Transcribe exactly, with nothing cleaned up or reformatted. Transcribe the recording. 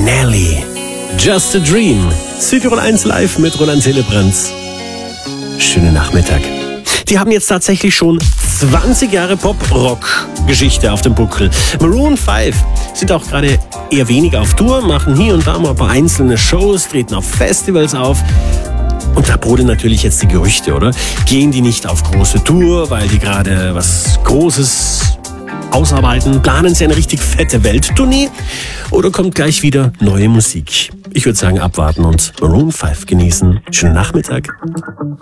Nelly. Just a Dream. Südtirol eins live mit Roland Hillebrand. Schönen Nachmittag. Die haben jetzt tatsächlich schon zwanzig Jahre Pop-Rock-Geschichte auf dem Buckel. Maroon fünf sind auch gerade eher weniger auf Tour, machen hier und da mal ein paar einzelne Shows, treten auf Festivals auf. Und da brodeln natürlich jetzt die Gerüchte, oder? Gehen die nicht auf große Tour, weil die gerade was Großes ausarbeiten? Planen sie eine richtig fette Welttournee? Oder kommt gleich wieder neue Musik? Ich würde sagen, abwarten und Maroon fünf genießen. Schönen Nachmittag.